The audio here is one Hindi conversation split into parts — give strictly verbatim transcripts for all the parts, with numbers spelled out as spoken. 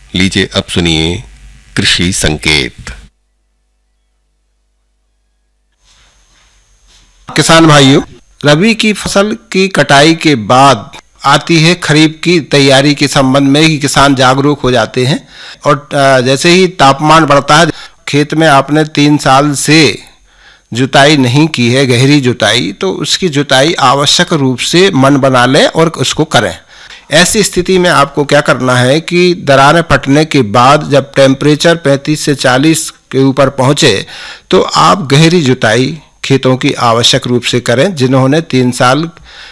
लीजिए अब सुनिए कृषि संकेत। किसान भाइयों, रबी की फसल की कटाई के बाद आती है खरीफ की तैयारी के संबंध में कि किसान जागरूक हो जाते हैं। और जैसे ही तापमान बढ़ता है, खेत में आपने तीन साल से जुताई नहीं की है, गहरी जुताई, तो उसकी जुताई आवश्यक रूप से मन बना लें और उसको करें। ऐसी स्थिति में आपको क्या करना है कि दरारें फटने के बाद जब टेम्परेचर पैंतीस से चालीस के ऊपर पहुँचे तो आप गहरी जुताई खेतों की आवश्यक रूप से करें। जिन्होंने तीन साल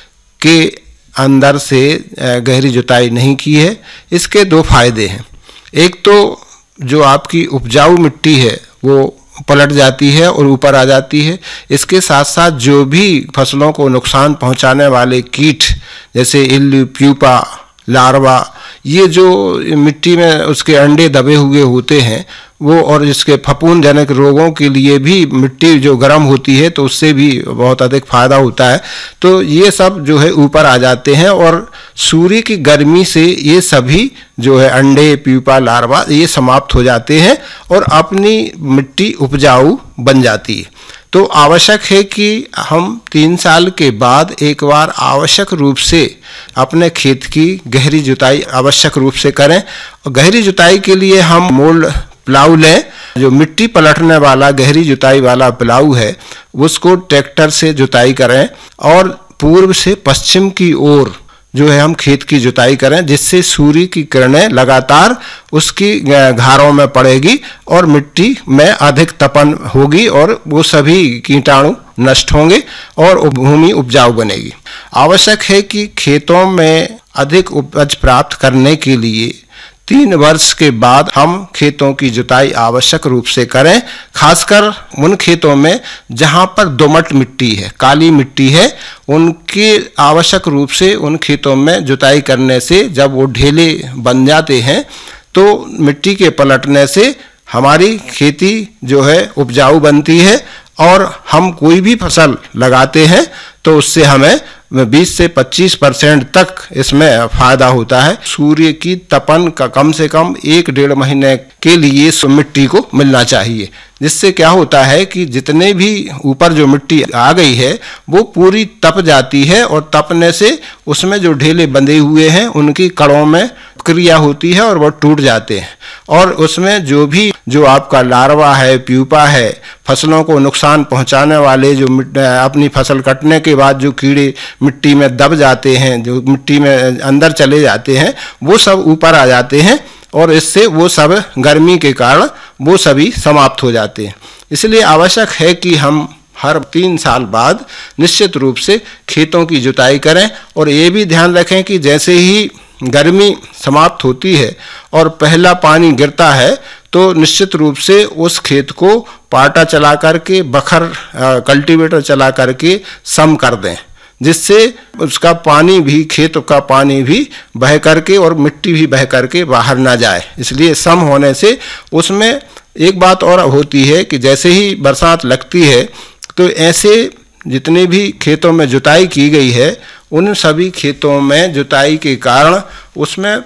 के अंदर से गहरी जुताई नहीं की है, इसके दो फायदे हैं। एक तो जो आपकी उपजाऊ मिट्टी है वो पलट जाती है और ऊपर आ जाती है। इसके साथ साथ जो भी फसलों को नुकसान पहुंचाने वाले कीट जैसे इल्ली, प्यूपा, लार्वा, ये जो मिट्टी में उसके अंडे दबे हुए होते हैं वो, और इसके फफूंद जनक रोगों के लिए भी मिट्टी जो गर्म होती है तो उससे भी बहुत अधिक फायदा होता है। तो ये सब जो है ऊपर आ जाते हैं और सूर्य की गर्मी से ये सभी जो है अंडे, प्यूपा, लार्वा ये समाप्त हो जाते हैं और अपनी मिट्टी उपजाऊ बन जाती है। तो आवश्यक है कि हम तीन साल के बाद एक बार आवश्यक रूप से अपने खेत की गहरी जुताई आवश्यक रूप से करें। और गहरी जुताई के लिए हम मोल्ड प्लाऊ लें। जो मिट्टी पलटने वाला गहरी जुताई वाला प्लाऊ है उसको ट्रैक्टर से जुताई करें और पूर्व से पश्चिम की ओर जो है हम खेत की जुताई करें, जिससे सूर्य की किरणें लगातार उसकी घारों में पड़ेगी और मिट्टी में अधिक तपन होगी और वो सभी कीटाणु नष्ट होंगे और भूमि उपजाऊ बनेगी। आवश्यक है कि खेतों में अधिक उपज प्राप्त करने के लिए तीन वर्ष के बाद हम खेतों की जुताई आवश्यक रूप से करें। खासकर उन खेतों में जहां पर दोमट मिट्टी है, काली मिट्टी है, उनके आवश्यक रूप से उन खेतों में जुताई करने से जब वो ढेले बन जाते हैं तो मिट्टी के पलटने से हमारी खेती जो है उपजाऊ बनती है और हम कोई भी फसल लगाते हैं तो उससे हमें बीस से पच्चीस परसेंट तक इसमें फायदा होता है। सूर्य की तपन का कम से कम एक डेढ़ महीने के लिए मिट्टी को मिलना चाहिए, जिससे क्या होता है कि जितने भी ऊपर जो मिट्टी आ गई है वो पूरी तप जाती है और तपने से उसमें जो ढेले बंधे हुए हैं उनकी कड़ों में क्रिया होती है और वो टूट जाते हैं और उसमें जो भी जो आपका लार्वा है, प्यूपा है, फसलों को नुकसान पहुंचाने वाले जो अपनी फसल कटने के बाद जो कीड़े मिट्टी में दब जाते हैं, जो मिट्टी में अंदर चले जाते हैं, वो सब ऊपर आ जाते हैं और इससे वो सब गर्मी के कारण वो सभी समाप्त हो जाते हैं। इसलिए आवश्यक है कि हम हर तीन साल बाद निश्चित रूप से खेतों की जुताई करें और ये भी ध्यान रखें कि जैसे ही गर्मी समाप्त होती है और पहला पानी गिरता है तो निश्चित रूप से उस खेत को पाटा चला करके, बखर कल्टीवेटर चला करके सम कर दें, जिससे उसका पानी भी, खेत का पानी भी बह करके और मिट्टी भी बह करके बाहर ना जाए। इसलिए सम होने से उसमें एक बात और होती है कि जैसे ही बरसात लगती है तो ऐसे जितने भी खेतों में जुताई की गई है उन सभी खेतों में जुताई के कारण उसमें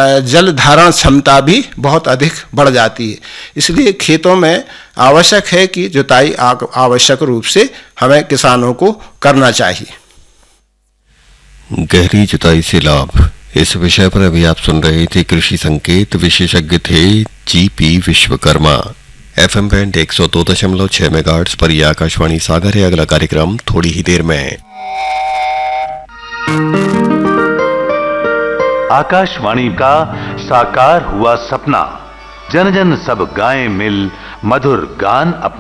जल धारण क्षमता भी बहुत अधिक बढ़ जाती है। इसलिए खेतों में आवश्यक है कि जुताई आवश्यक रूप से हमें किसानों को करना चाहिए। गहरी जुताई से लाभ, इस विषय पर अभी आप सुन रहे थे कृषि संकेत। विशेषज्ञ थे जीपी विश्वकर्मा। एफएम बैंड एक सौ दो दशमलव छह मेगाहर्ट्ज पर यह आकाशवाणी सागर है। अगला कार्यक्रम थोड़ी ही देर में। आकाशवाणी का साकार हुआ सपना, जन जन सब गाएं मिल मधुर गान अपना।